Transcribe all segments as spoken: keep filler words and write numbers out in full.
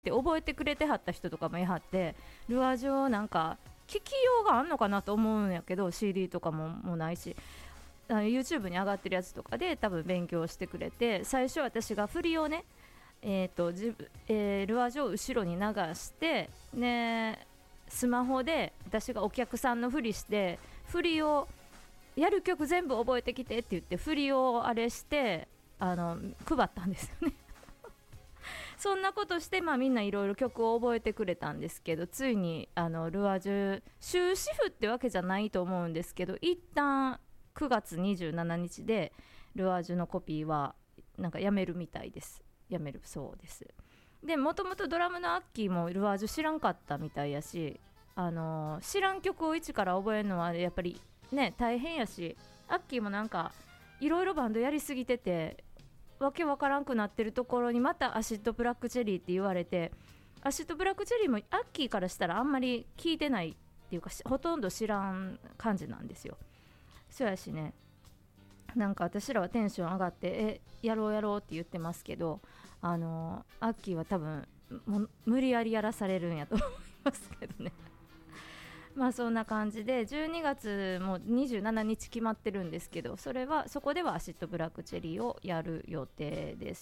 って覚えてくれてはった人とかもいはって、ルアージュをなんか聞きようがあんのかなと思うんやけど シーディー とかももうないし、あの YouTube に上がってるやつとかで多分勉強してくれて、最初私が振りをね、えーと自分えー、ルアージュを後ろに流してね、スマホで私がお客さんのふりして振りをやる曲全部覚えてきてって言って振りをあれしてあの配ったんですよねそんなことして、まあ、みんないろいろ曲を覚えてくれたんですけど、ついにあのルアージュ終止符ってわけじゃないと思うんですけど、一旦くがつにじゅうしちにちでルアージュのコピーはなんかやめるみたいです。やめるそうです。でもともとドラムのアッキーもルアージュ知らんかったみたいやし、あのー、知らん曲を一から覚えるのはやっぱりね大変やし、アッキーもなんかいろいろバンドやりすぎててわけわからんくなってるところにまたアシッドブラックチェリーって言われて、アシッドブラックチェリーもアッキーからしたらあんまり聞いてないっていうかほとんど知らん感じなんですよ。そうやしね、なんか私らはテンション上がってえやろうやろうって言ってますけど、あのアッキーは多分も無理やりやらされるんやと思いますけどねまあそんな感じでじゅうにがつもにじゅうしちにち決まってるんですけど、それはそこではアシッドブラックチェリーをやる予定です。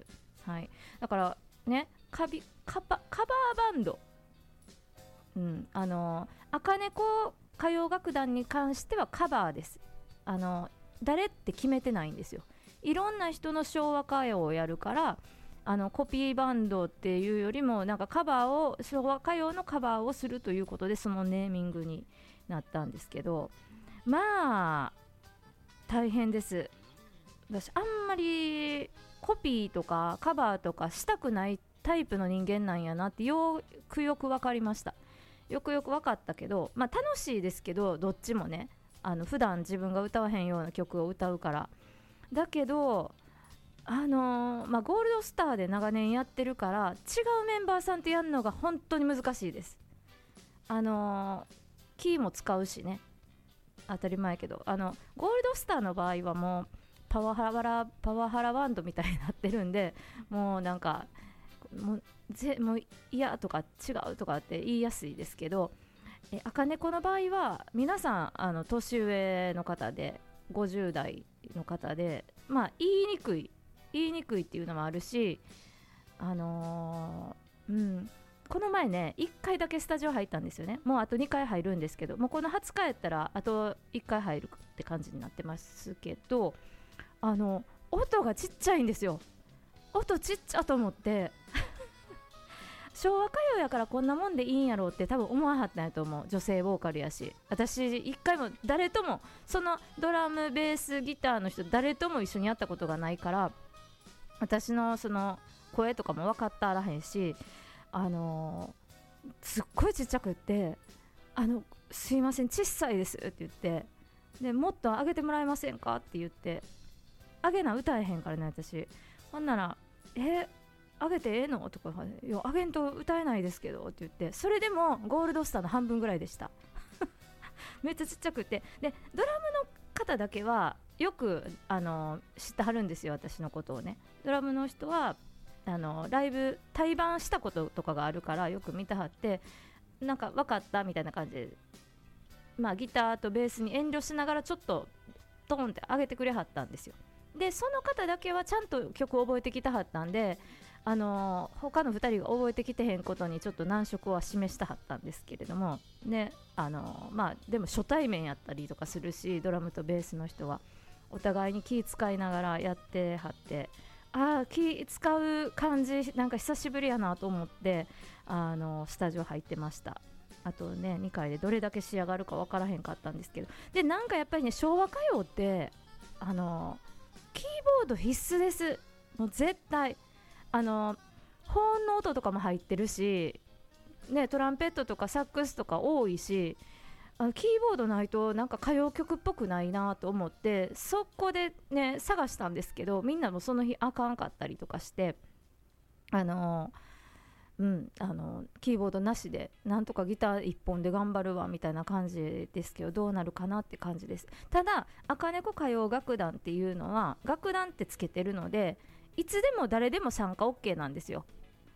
はい、だからねカビカバカバーバンド、うん、あの赤猫歌謡楽団に関してはカバーです。あの誰って決めてないんですよ。いろんな人の昭和歌謡をやるから、あのコピーバンドっていうよりもなんかカバーを昭和歌謡のカバーをするということでそのネーミングになったんですけど、まあ大変です。私あんまりコピーとかカバーとかしたくないタイプの人間なんやなってよくよく分かりました。よくよく分かったけど、まあ楽しいですけど、どっちもね、あの普段自分が歌わへんような曲を歌うから。だけどあのーまあ、ゴールドスターで長年やってるから違うメンバーさんとやるのが本当に難しいです。あのーキーも使うしね、当たり前けど、あのゴールドスターの場合はもうパワハラパワハラバンドみたいになってるんで、もうなんかもうぜもう嫌とか違うとかって言いやすいですけど、え赤猫の場合は皆さんあの年上の方でごじゅう代の方で、まあ言いにくい言いにくいっていうのもあるし、あのー、うんこの前ねいっかいだけスタジオ入ったんですよね。もうあとにかい入るんですけど、もうこのはつかやったらあといっかい入るって感じになってますけど、あの音がちっちゃいんですよ。音ちっちゃと思って昭和歌謡やからこんなもんでいいんやろうって多分思わはったんやと思う。女性ボーカルやし、私一回も誰ともそのドラムベースギターの人誰とも一緒にやったことがないから、私のその声とかも分かったらへんし、あのー、すっごいちっちゃくって、あのすいません小さいですって言って、でもっと上げてもらえませんかって言って、上げな歌えへんからね私。ほんならえ上げてええのとか、いや上げんと歌えないですけどって言って、それでもゴールドスターの半分ぐらいでしためっちゃちっちゃくて、でドラムの方だけはよくあの知ってはるんですよ、私のことをね。ドラムの人はあのライブ対バンしたこととかがあるからよく見てはって、なんか分かったみたいな感じで、まあ、ギターとベースに遠慮しながらちょっとトーンって上げてくれはったんですよ。でその方だけはちゃんと曲を覚えてきたはったんで、あのー、他のふたりが覚えてきてへんことにちょっと難色は示したはったんですけれども、ね、あのー、まあでも初対面やったりとかするし、ドラムとベースの人はお互いに気使いながらやってはって、ああ気使う感じなんか久しぶりやなと思って、あのー、スタジオ入ってました。あとねにかいでどれだけ仕上がるか分からへんかったんですけど、でなんかやっぱりね昭和歌謡ってあのーキーボード必須です。もう絶対あのホーンの音とかも入ってるし、ね、トランペットとかサックスとか多いし、あのキーボードないとなんか歌謡曲っぽくないなと思ってそこでね探したんですけど、みんなもその日あかんかったりとかして、あのうん、あのキーボードなしでなんとかギター一本で頑張るわみたいな感じですけど、どうなるかなって感じです。ただ赤猫歌謡楽団っていうのは楽団ってつけてるのでいつでも誰でも参加 OK なんですよ、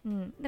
うん、だ